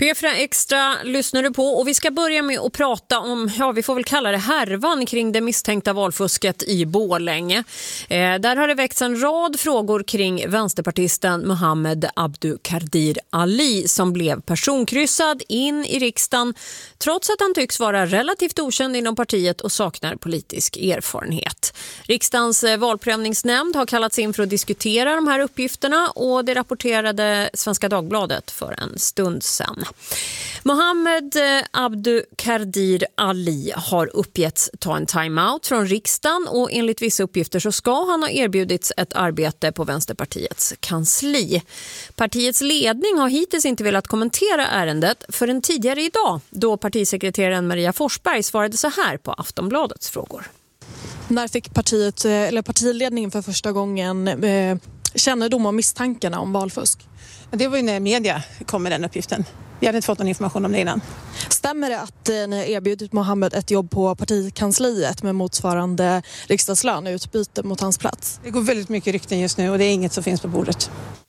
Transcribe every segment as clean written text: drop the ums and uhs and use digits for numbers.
P4 Extra lyssnar du på och vi ska börja med att prata om, vi får väl kalla det härvan kring det misstänkta valfusket i Borlänge. Där har det väckts en rad frågor kring vänsterpartisten Mohammed Abdukadir Ali som blev personkryssad in i riksdagen trots att han tycks vara relativt okänd inom partiet och saknar politisk erfarenhet. Riksdagens valprövningsnämnd har kallats in för att diskutera de här uppgifterna och det rapporterade Svenska Dagbladet för en stund sedan. Mohammed Abdukadir Ali har uppgetts ta en timeout från riksdagen och enligt vissa uppgifter så ska han ha erbjudits ett arbete på Vänsterpartiets kansli. Partiets ledning har hittills inte velat kommentera ärendet förrän tidigare idag då partisekreteraren Maria Forsberg svarade så här på Aftonbladets frågor. När fick partiledningen för första gången kännedom om misstankarna om valfusk? Det var ju när media kom med den uppgiften. Vi hade inte fått någon information om det innan. Stämmer det att ni har erbjudit Mohammed ett jobb på partikansliet med motsvarande riksdagslön i utbyte mot hans plats? Det går väldigt mycket rykten just nu och det är inget som finns på bordet.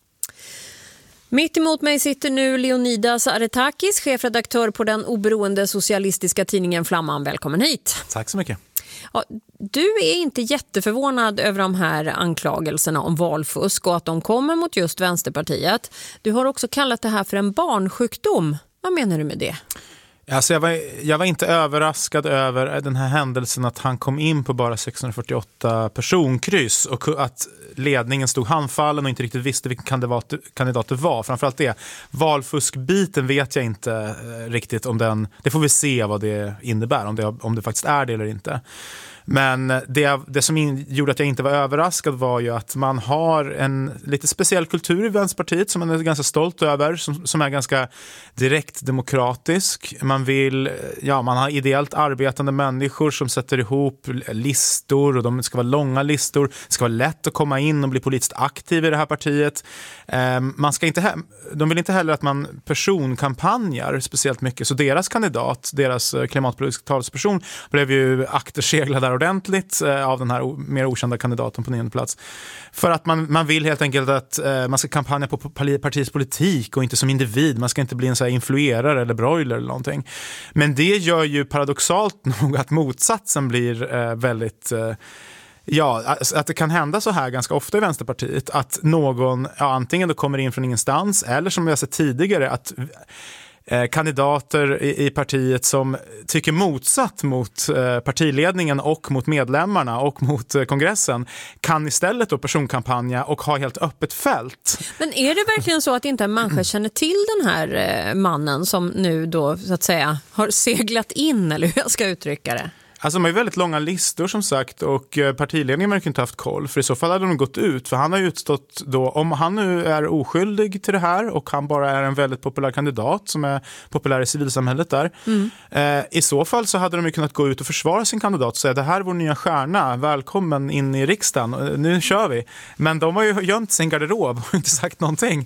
Mitt emot mig sitter nu Leonidas Aretakis, chefredaktör på den oberoende socialistiska tidningen Flamman. Välkommen hit. Tack så mycket. Ja, du är inte jätteförvånad över de här anklagelserna om valfusk och att de kommer mot just Vänsterpartiet. Du har också kallat det här för en barnsjukdom. Vad menar du med det? Alltså jag var inte överraskad över den här händelsen att han kom in på bara 648 personkryss och att ledningen stod handfallen och inte riktigt visste vilken kandidat det var. Framförallt det. Valfuskbiten vet jag inte riktigt om den. Det får vi se vad det innebär, om det faktiskt är det eller inte. Men det som gjorde att jag inte var överraskad var ju att man har en lite speciell kultur i Vänsterpartiet som man är ganska stolt över, som är ganska direkt demokratisk. Man har ideellt arbetande människor som sätter ihop listor och de ska vara långa listor. Det ska vara lätt att komma in och bli politiskt aktiv i det här partiet. De vill inte heller att man personkampanjar speciellt mycket. Så deras kandidat, deras klimatpolitiska talesperson blev ju akterseglad ordentligt av den här mer okända kandidaten på 9:e plats. För att man vill helt enkelt att man ska kampanja på partiets politik och inte som individ. Man ska inte bli en så här influerare eller broiler eller någonting. Men det gör ju paradoxalt nog att motsatsen blir väldigt... att det kan hända så här ganska ofta i Vänsterpartiet att någon antingen då kommer in från ingenstans eller som vi har sett tidigare att kandidater i partiet som tycker motsatt mot partiledningen och mot medlemmarna och mot kongressen kan istället då personkampanja och ha helt öppet fält. Men är det verkligen så att inte en människa känner till den här mannen som nu då så att säga har seglat in, eller hur jag ska uttrycka det? Alltså de har ju väldigt långa listor som sagt och partiledningen har inte haft koll för i så fall hade de gått ut för han har ju utstått då, om han nu är oskyldig till det här och han bara är en väldigt populär kandidat som är populär i civilsamhället där i så fall så hade de ju kunnat gå ut och försvara sin kandidat och säga det här är vår nya stjärna, välkommen in i riksdagen, nu kör vi. Men de har ju gömt sin garderob och inte sagt någonting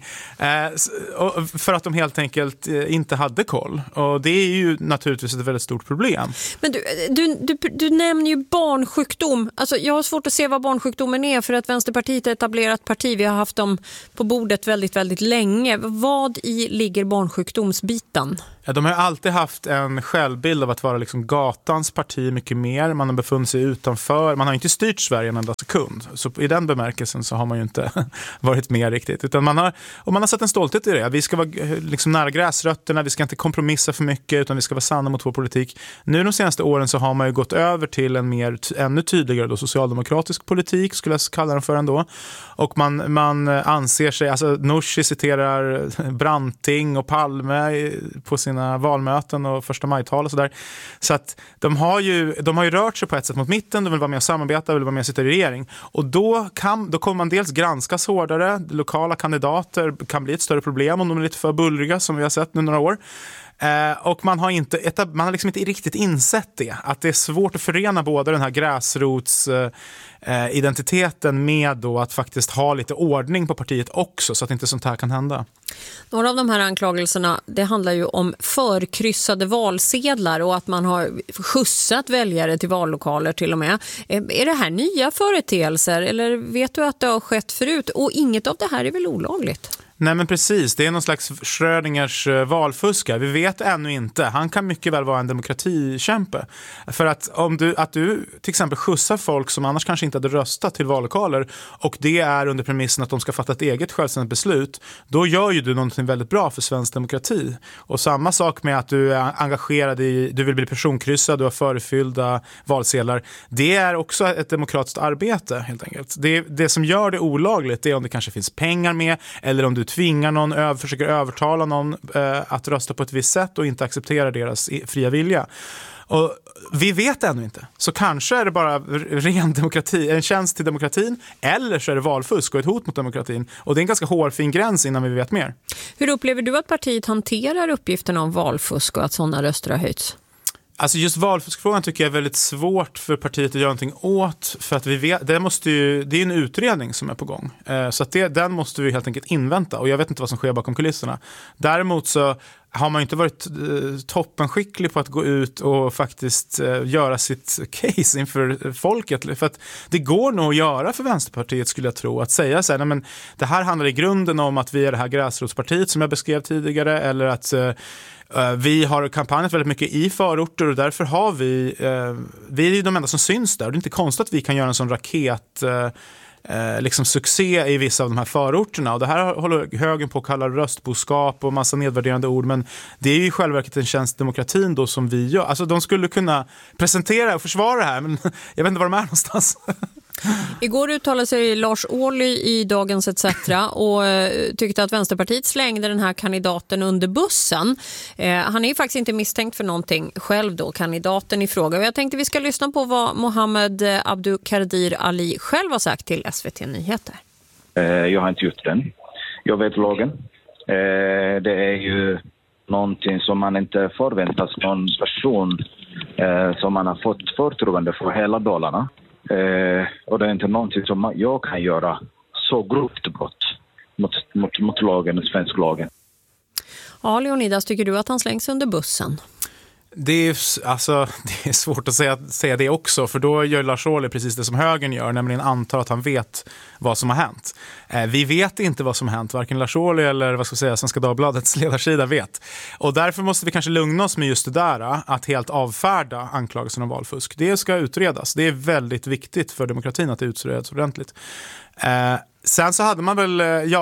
för att de helt enkelt inte hade koll och det är ju naturligtvis ett väldigt stort problem. Men du nämner ju barnsjukdom. Alltså jag har svårt att se vad barnsjukdomen är för att Vänsterpartiet är ett etablerat parti. Vi har haft dem på bordet väldigt, väldigt länge. Vad i ligger barnsjukdomsbiten? Ja, de har alltid haft en självbild av att vara liksom gatans parti mycket mer. Man har befunnit sig utanför. Man har inte styrt Sverige en enda sekund. Så i den bemärkelsen så har man ju inte varit med riktigt. Utan man har satt en stolthet i det. Vi ska vara liksom nära gräsrötterna. Vi ska inte kompromissa för mycket utan vi ska vara sanna mot vår politik. Nu de senaste åren så har man ju gått över till en ännu tydligare då, socialdemokratisk politik skulle jag kalla den för ändå. Och man anser sig, alltså Nooshi citerar Branting och Palme på sina valmöten och första majtal och sådär. Så att de har ju rört sig på ett sätt mot mitten, de vill vara med och samarbeta, vill vara med och sitta i regering. Och då kommer man dels granskas hårdare, lokala kandidater kan bli ett större problem om de är lite för bullriga som vi har sett nu några år. Och man har liksom inte riktigt insett det. Att det är svårt att förena både den här gräsrotsidentiteten med då att faktiskt ha lite ordning på partiet också så att inte sånt här kan hända. Några av de här anklagelserna, det handlar ju om förkryssade valsedlar och att man har skjutsat väljare till vallokaler till och med. Är det här nya företeelser eller vet du att det har skett förut? Och inget av det här är väl olagligt? Nej men precis, det är någon slags Schrödingers valfuskare. Vi vet ännu inte. Han kan mycket väl vara en demokratikämpe. För att att du till exempel skjutsar folk som annars kanske inte hade röstat till vallokaler och det är under premissen att de ska fatta ett eget självständigt beslut, då gör ju du någonting väldigt bra för svensk demokrati. Och samma sak med att du är engagerad i, du vill bli personkryssad, du har förefyllda valsedlar. Det är också ett demokratiskt arbete helt enkelt. Det som gör det olagligt är om det kanske finns pengar med eller om du tvingar någon, försöker övertala någon att rösta på ett visst sätt och inte acceptera deras fria vilja. Och vi vet ännu inte. Så kanske är det bara ren demokrati, en tjänst till demokratin, eller så är det valfusk och ett hot mot demokratin. Och det är en ganska hårfin gräns innan vi vet mer. Hur upplever du att partiet hanterar uppgifterna om valfusk och att sådana röster har höjts? Alltså just valfuskfrågan tycker jag är väldigt svårt för partiet att göra någonting åt, för att vi vet, det är en utredning som är på gång. Så att den måste vi helt enkelt invänta, och jag vet inte vad som sker bakom kulisserna. Däremot så har man ju inte varit toppenskicklig på att gå ut och faktiskt göra sitt case inför folket. För att det går nog att göra för Vänsterpartiet, skulle jag tro, att säga så här, nej men det här handlar i grunden om att vi är det här gräsrotspartiet som jag beskrev tidigare, eller att vi har kampanjat väldigt mycket i förorter och därför har vi är ju de enda som syns där. Och det är inte konstigt att vi kan göra en sån raket liksom succé i vissa av de här förorterna. Och det här håller högen på att kalla röstboskap och massa nedvärderande ord, men det är ju i själva verket en tjänst demokratin då som vi gör. Alltså de skulle kunna presentera och försvara det här, men jag vet inte var de är någonstans. Igår uttalade sig Lars Ohly i Dagens ETC och tyckte att Vänsterpartiet slängde den här kandidaten under bussen. Han är ju faktiskt inte misstänkt för någonting själv då, kandidaten i fråga. Och jag tänkte vi ska lyssna på vad Mohammed Abdukadir Ali själv har sagt till SVT Nyheter. Jag har inte gjort den. Jag vet lagen. Det är ju någonting som man inte förväntas någon person som man har fått förtroende för hela Dalarna. Och det är inte någonting som jag kan göra så grovt brott mot lagen, svensk lagen. Ja, Leonidas, tycker du att han slängs under bussen? Det är svårt att säga det också, för då gör Lars Ohly precis det som högern gör, nämligen antar att han vet vad som har hänt. Vi vet inte vad som har hänt, varken Lars Ohly eller Svenska Dagbladets ledarsida vet. Och därför måste vi kanske lugna oss med just det där, att helt avfärda anklagelsen om valfusk. Det ska utredas. Det är väldigt viktigt för demokratin att det utreds ordentligt. Sen så hade man väl,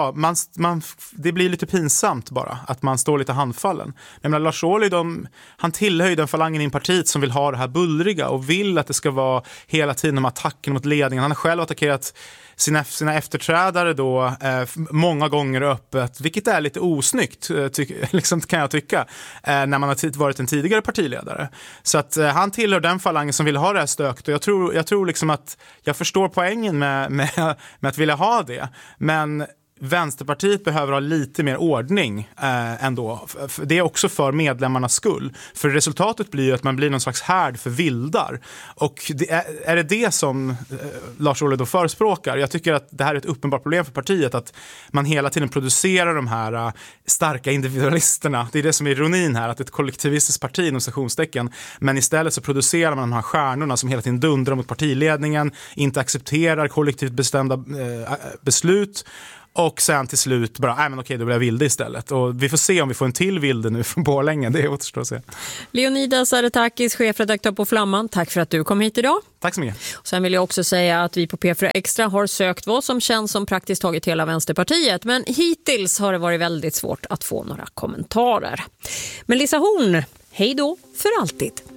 det blir lite pinsamt bara att man står lite handfallen. Jag menar, Lars Ohly, han tillhör ju den falangen i partiet som vill ha det här bullriga och vill att det ska vara hela tiden om attacken mot ledningen. Han har själv attackerat sina efterträdare då många gånger öppet, vilket är lite osnyggt liksom, kan jag tycka, när man har varit en tidigare partiledare. Så att han tillhör den falangen som vill ha det här stökt, och jag tror liksom att jag förstår poängen med att vilja ha det, men Vänsterpartiet behöver ha lite mer ordning ändå. Det är också för medlemmarnas skull. För resultatet blir ju att man blir någon slags härd för vildar. Och är det som Lars Ohly då förespråkar? Jag tycker att det här är ett uppenbart problem för partiet, att man hela tiden producerar de här starka individualisterna. Det är det som är ironin här, att ett kollektivistiskt parti inom stationstecken, men istället så producerar man de här stjärnorna som hela tiden dundrar mot partiledningen, inte accepterar kollektivt bestämda beslut. Och sen till slut bara, då blir jag vilde istället. Och vi får se om vi får en till vilde nu från Borlänge. Det återstår att se. Leonidas Aretakis, chefredaktör på Flamman. Tack för att du kom hit idag. Tack så mycket. Och sen vill jag också säga att vi på P4 Extra har sökt vad som känns som praktiskt taget hela Vänsterpartiet. Men hittills har det varit väldigt svårt att få några kommentarer. Men Lisa Horn, hej då för alltid.